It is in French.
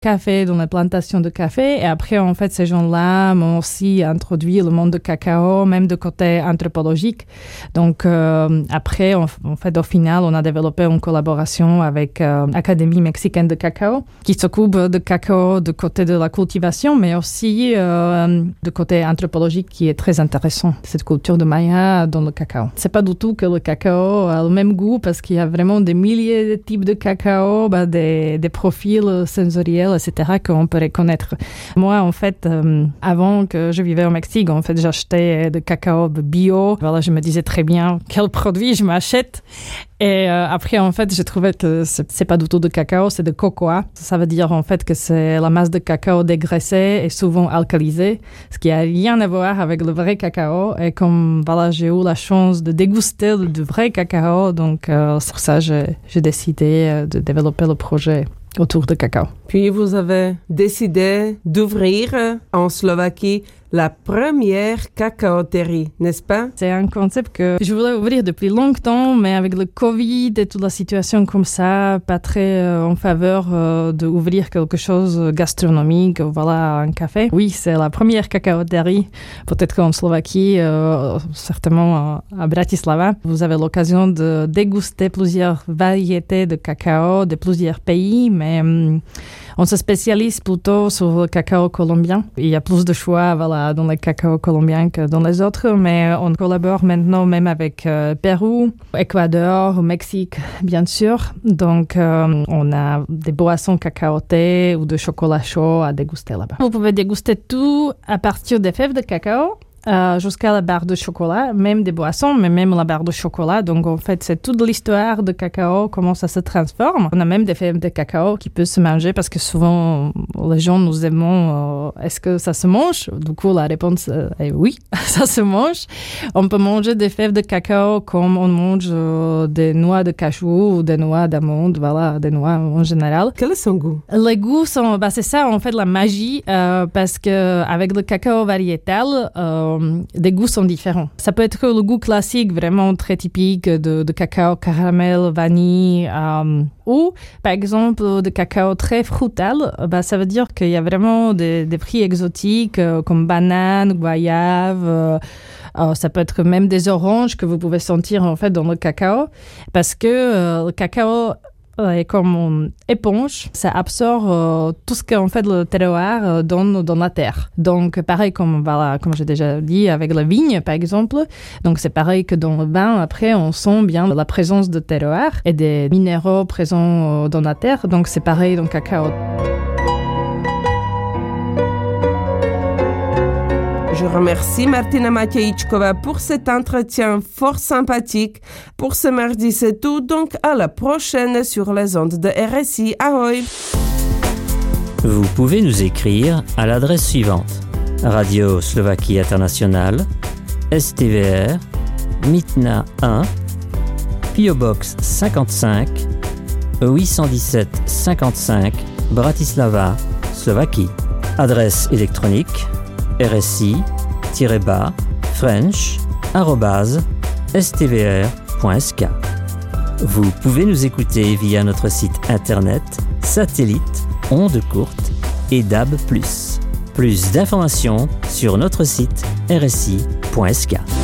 café, dans la plantation de café. Et après, en fait, ces gens-là m'ont aussi introduit le monde de cacao, même de côté anthropologique. Donc, après, en fait, au final, on a développé une collaboration avec l'Académie mexicaine de cacao, qui s'occupe de cacao de côté de la cultivation, mais aussi de côté anthropologique, qui est très intéressant. Cette culture de Maya dans le cacao. C'est pas du tout que le cacao a le même goût, parce qu'il y a vraiment des milliers de types de cacao, des profils sensoriels, etc., qu'on peut reconnaître. Moi, en fait, avant que je vivais au Mexique, en fait, j'achetais du cacao bio. Voilà, je me disais très bien quel produit je m'achète. Et après, en fait, j'ai trouvé que c'est pas du tout de cacao, c'est de cocoa. Ça veut dire, en fait, que c'est la masse de cacao dégraissée et souvent alcalisée, ce qui a rien à voir avec le vrai cacao. Et comme, voilà, j'ai eu la chance de déguster du vrai cacao, donc c'est pour ça que j'ai décidé de développer le projet autour de cacao. Puis vous avez décidé d'ouvrir en Slovaquie la première cacaoterie, n'est-ce pas? C'est un concept que je voulais ouvrir depuis longtemps, mais avec le Covid et toute la situation comme ça, pas très en faveur d'ouvrir quelque chose gastronomique, voilà, un café. Oui, c'est la première cacaoterie, peut-être qu'en Slovaquie, certainement à Bratislava. Vous avez l'occasion de déguster plusieurs variétés de cacao de plusieurs pays, mais on se spécialise plutôt sur le cacao colombien. Il y a plus de choix, voilà, dans le cacao colombien que dans les autres, mais on collabore maintenant même avec Pérou, Équateur, Mexique, bien sûr. Donc, on a des boissons cacaotées ou de chocolat chaud à déguster là-bas. Vous pouvez déguster tout à partir des fèves de cacao. Jusqu'à la barre de chocolat, même des boissons, mais même la barre de chocolat. Donc, en fait, c'est toute l'histoire de cacao, comment ça se transforme. On a même des fèves de cacao qui peuvent se manger parce que souvent, les gens nous demandent est-ce que ça se mange? Du coup, la réponse est oui, ça se mange. On peut manger des fèves de cacao comme on mange des noix de cachou ou des noix d'amande, voilà, des noix en général. Quel est son goût? Les goûts sont, c'est ça, en fait, la magie, parce que avec le cacao variétal, des goûts sont différents. Ça peut être le goût classique, vraiment très typique de cacao, caramel, vanille, ou par exemple de cacao très frutal. Ça veut dire qu'il y a vraiment des fruits exotiques comme banane, goyave. Ça peut être même des oranges que vous pouvez sentir en fait dans le cacao, parce que le cacao est comme une éponge, ça absorbe tout ce qu'en fait le terroir donne dans la terre. Donc pareil comme j'ai déjà dit avec la vigne par exemple. Donc c'est pareil que dans le vin, après on sent bien la présence de terroir et des minéraux présents dans la terre. Donc c'est pareil dans le cacao. Je remercie Martina Matejčková pour cet entretien fort sympathique. Pour ce mardi, c'est tout. Donc, à la prochaine sur les ondes de RSI. Ahoj! Vous pouvez nous écrire à l'adresse suivante: Radio Slovaquie Internationale, STVR, Mitna 1, PO Box 55, 817 55, Bratislava, Slovaquie. Adresse électronique rsi-french@stvr.sk. Vous pouvez nous écouter via notre site internet, satellite, ondes courtes et DAB+. Plus d'informations sur notre site rsi.sk.